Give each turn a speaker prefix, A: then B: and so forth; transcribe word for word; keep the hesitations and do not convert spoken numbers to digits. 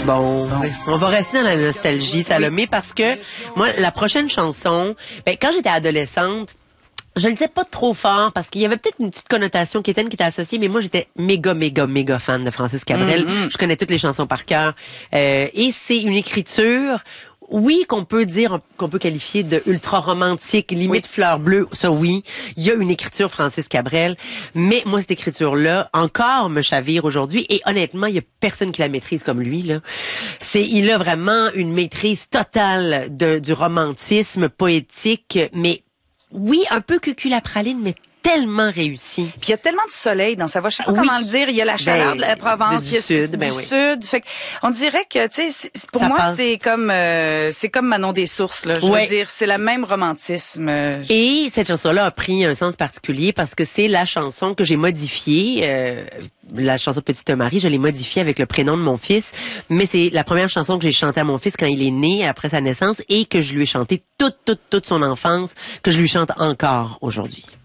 A: Bon, bon, on va rester dans la nostalgie, Salomé, parce que moi, la prochaine chanson, ben, quand j'étais adolescente, je le disais pas trop fort parce qu'il y avait peut-être une petite connotation qui était, qui était associée, mais moi j'étais méga, méga, méga fan de Francis Cabrel. Mm-hmm. Je connais toutes les chansons par cœur. Euh, et c'est une écriture, oui, qu'on peut dire, qu'on peut qualifier de ultra romantique, limite oui. fleur bleue, ça oui. Il y a une écriture Francis Cabrel, mais moi cette écriture-là encore me chavire aujourd'hui. Et honnêtement, il y a personne qui la maîtrise comme lui là. C'est, il a vraiment une maîtrise totale de du romantisme poétique, mais oui, un peu cucul à praline, mais tellement réussi.
B: Puis il y a tellement de soleil dans sa voix, je sais pas oui. comment le dire, il y a la chaleur ben, de la Provence,
A: du
B: il y a
A: sud,
B: du
A: ben oui.
B: sud, fait on dirait que tu sais pour ça moi passe. c'est comme euh, c'est comme Manon des Sources là, je ouais. veux dire, c'est le même romantisme. Euh,
A: Et cette chanson-là a pris un sens particulier parce que c'est la chanson que j'ai modifiée euh, la chanson Petite Marie, je l'ai modifiée avec le prénom de mon fils, mais c'est la première chanson que j'ai chantée à mon fils quand il est né, après sa naissance, et que je lui ai chantée toute, toute, toute son enfance, que je lui chante encore aujourd'hui.